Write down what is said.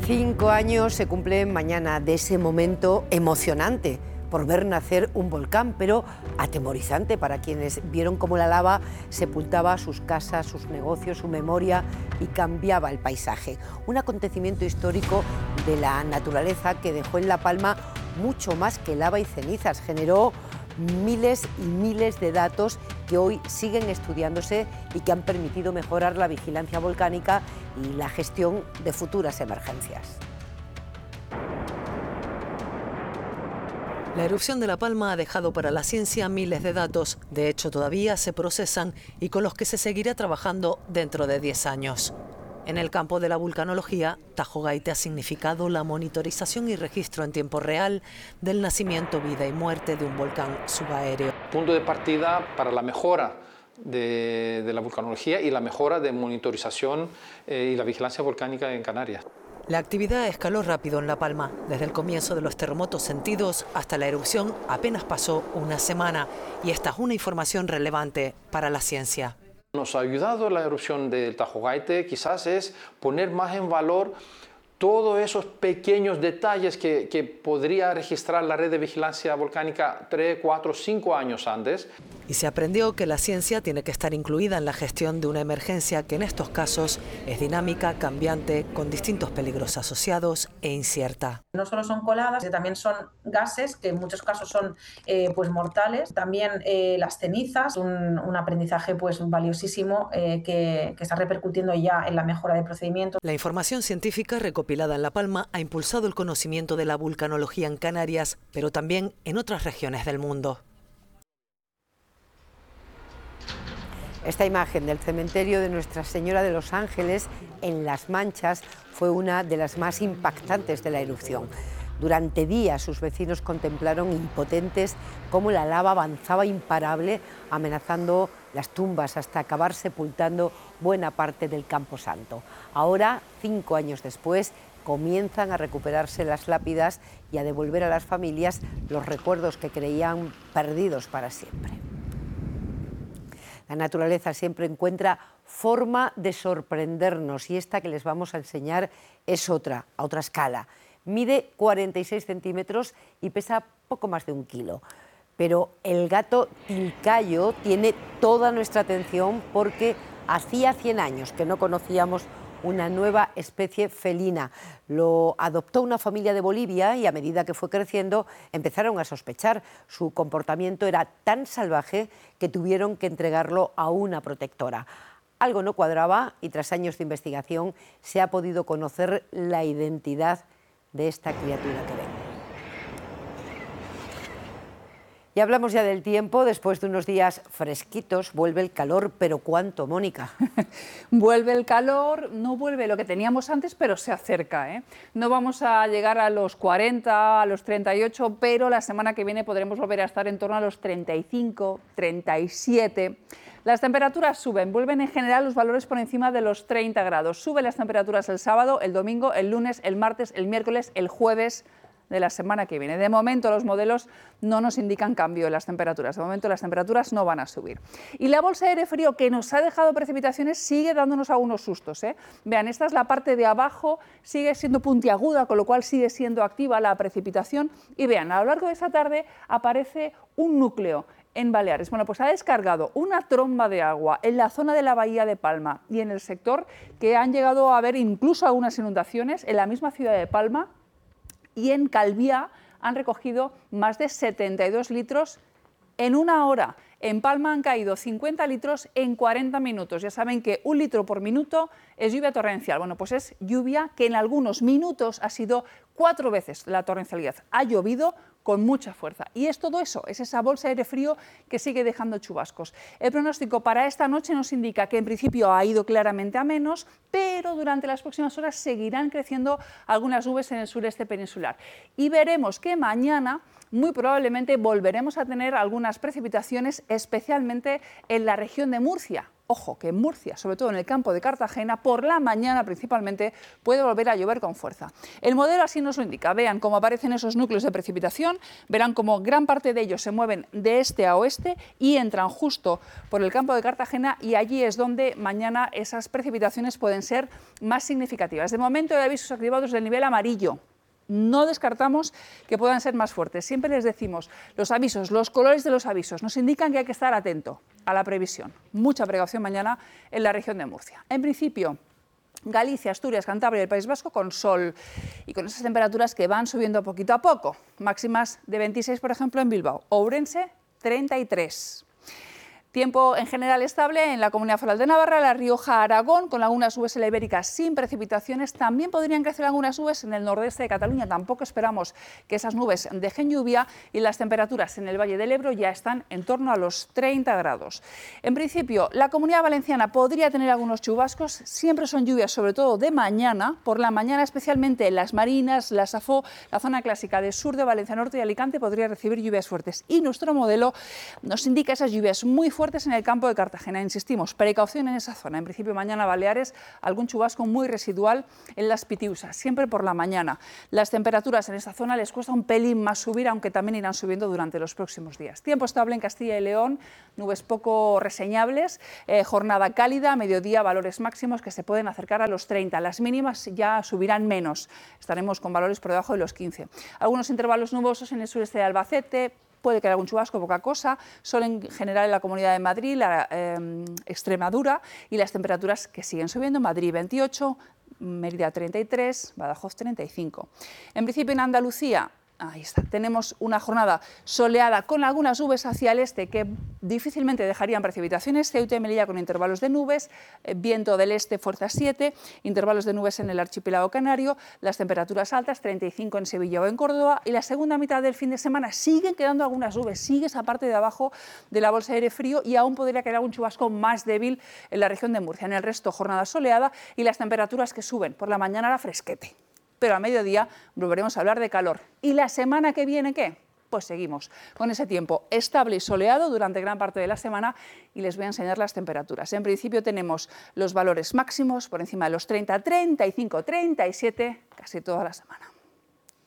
5 años se cumplen mañana de ese momento emocionante por ver nacer un volcán, pero atemorizante para quienes vieron cómo la lava sepultaba sus casas, sus negocios, su memoria y cambiaba el paisaje. Un acontecimiento histórico de la naturaleza que dejó en La Palma mucho más que lava y cenizas. Generó miles y miles de datos que hoy siguen estudiándose y que han permitido mejorar la vigilancia volcánica y la gestión de futuras emergencias. La erupción de La Palma ha dejado para la ciencia miles de datos. De hecho, todavía se procesan y con los que se seguirá trabajando dentro de 10 años. En el campo de la vulcanología, Tajo Gaite ha significado la monitorización y registro en tiempo real del nacimiento, vida y muerte de un volcán subaéreo. Punto de partida para la mejora de la vulcanología y la mejora de monitorización y la vigilancia volcánica en Canarias. La actividad escaló rápido en La Palma. Desde el comienzo de los terremotos sentidos hasta la erupción apenas pasó una semana. Y esta es una información relevante para la ciencia. Nos ha ayudado la erupción del Tajo Gaite, quizás es poner más en valor todos esos pequeños detalles que podría registrar la red de vigilancia volcánica 3, 4, 5 años antes. Y se aprendió que la ciencia tiene que estar incluida en la gestión de una emergencia que en estos casos es dinámica, cambiante, con distintos peligros asociados e incierta. No solo son coladas, también son gases que en muchos casos son pues mortales. También las cenizas, un aprendizaje pues valiosísimo que está repercutiendo ya en la mejora de procedimientos. La información científica recopilada en La Palma ha impulsado el conocimiento de la vulcanología en Canarias, pero también en otras regiones del mundo. Esta imagen del cementerio de Nuestra Señora de los Ángeles en Las Manchas fue una de las más impactantes de la erupción. Durante días sus vecinos contemplaron impotentes cómo la lava avanzaba imparable, amenazando las tumbas hasta acabar sepultando buena parte del Camposanto. Ahora, 5 años después, comienzan a recuperarse las lápidas y a devolver a las familias los recuerdos que creían perdidos para siempre. La naturaleza siempre encuentra forma de sorprendernos y esta que les vamos a enseñar es otra, a otra escala. Mide 46 centímetros y pesa poco más de 1 kilo. Pero el gato tilcayo tiene toda nuestra atención porque hacía 100 años que no conocíamos una nueva especie felina. Lo adoptó una familia de Bolivia y a medida que fue creciendo empezaron a sospechar. Su comportamiento era tan salvaje que tuvieron que entregarlo a una protectora. Algo no cuadraba y tras años de investigación se ha podido conocer la identidad de esta criatura que ven. Y hablamos ya del tiempo. Después de unos días fresquitos vuelve el calor, pero ¿cuánto, Mónica? Vuelve el calor, no vuelve lo que teníamos antes, pero se acerca, ¿eh? No vamos a llegar a los 40, a los 38, pero la semana que viene podremos volver a estar en torno a los 35, 37. Las temperaturas suben, vuelven en general los valores por encima de los 30 grados. Suben las temperaturas el sábado, el domingo, el lunes, el martes, el miércoles, el jueves de la semana que viene. De momento los modelos no nos indican cambio en las temperaturas, de momento las temperaturas no van a subir. Y la bolsa de aire frío que nos ha dejado precipitaciones sigue dándonos algunos sustos, ¿eh? Vean, esta es la parte de abajo, sigue siendo puntiaguda, con lo cual sigue siendo activa la precipitación y vean, a lo largo de esta tarde aparece un núcleo en Baleares. Bueno, pues ha descargado una tromba de agua en la zona de la bahía de Palma y en el sector que han llegado a haber incluso algunas inundaciones en la misma ciudad de Palma. Y en Calviá han recogido más de 72 litros en 1 hora. En Palma han caído 50 litros en 40 minutos. Ya saben que 1 litro por minuto es lluvia torrencial. Bueno, pues es lluvia que en algunos minutos ha sido 4 veces la torrencialidad. Ha llovido con mucha fuerza. Y es todo eso, es esa bolsa de aire frío que sigue dejando chubascos. El pronóstico para esta noche nos indica que en principio ha ido claramente a menos, pero durante las próximas horas seguirán creciendo algunas nubes en el sureste peninsular. Y veremos que mañana muy probablemente volveremos a tener algunas precipitaciones, especialmente en la región de Murcia. Ojo, que en Murcia, sobre todo en el campo de Cartagena, por la mañana principalmente, puede volver a llover con fuerza. El modelo así nos lo indica. Vean cómo aparecen esos núcleos de precipitación, verán cómo gran parte de ellos se mueven de este a oeste y entran justo por el campo de Cartagena, y allí es donde mañana esas precipitaciones pueden ser más significativas. De momento hay avisos activados del nivel amarillo. No descartamos que puedan ser más fuertes. Siempre les decimos, los avisos, los colores de los avisos nos indican que hay que estar atento a la previsión. Mucha precaución mañana en la región de Murcia. En principio, Galicia, Asturias, Cantabria y el País Vasco con sol y con esas temperaturas que van subiendo poquito a poco. Máximas de 26, por ejemplo, en Bilbao. Ourense, 33. Tiempo en general estable en la Comunidad Foral de Navarra, La Rioja, Aragón, con algunas nubes en la Ibérica sin precipitaciones. También podrían crecer algunas nubes en el nordeste de Cataluña. Tampoco esperamos que esas nubes dejen lluvia, y las temperaturas en el Valle del Ebro ya están en torno a los 30 grados. En principio, la Comunidad Valenciana podría tener algunos chubascos. Siempre son lluvias, sobre todo de mañana. Por la mañana, especialmente en las Marinas, la Safó, la zona clásica del sur de Valencia, norte y Alicante, podría recibir lluvias fuertes. Y nuestro modelo nos indica esas lluvias muy fuertes en el campo de Cartagena. Insistimos, precaución en esa zona. En principio mañana Baleares, algún chubasco muy residual en las Pitiusas, siempre por la mañana. Las temperaturas en esta zona les cuesta un pelín más subir, aunque también irán subiendo durante los próximos días. Tiempo estable en Castilla y León, nubes poco reseñables, jornada cálida, mediodía valores máximos que se pueden acercar a los 30. Las mínimas ya subirán menos, estaremos con valores por debajo de los 15. Algunos intervalos nubosos en el sureste de Albacete. Puede caer algún chubasco, poca cosa. Sol en general en la Comunidad de Madrid, la Extremadura, y las temperaturas que siguen subiendo. Madrid 28, Mérida 33, Badajoz 35. En principio en Andalucía, ahí está, tenemos una jornada soleada con algunas nubes hacia el este que difícilmente dejarían precipitaciones. Ceuta y Melilla con intervalos de nubes, viento del este fuerza 7, intervalos de nubes en el archipiélago canario, las temperaturas altas 35 en Sevilla o en Córdoba, y la segunda mitad del fin de semana siguen quedando algunas nubes, sigue esa parte de abajo de la bolsa de aire frío, y aún podría caer algún chubasco más débil en la región de Murcia. En el resto, jornada soleada y las temperaturas que suben. Por la mañana, la fresquete, pero a mediodía volveremos a hablar de calor. ¿Y la semana que viene qué? Pues seguimos con ese tiempo estable y soleado durante gran parte de la semana, y les voy a enseñar las temperaturas. En principio tenemos los valores máximos por encima de los 30, 35, 37 casi toda la semana.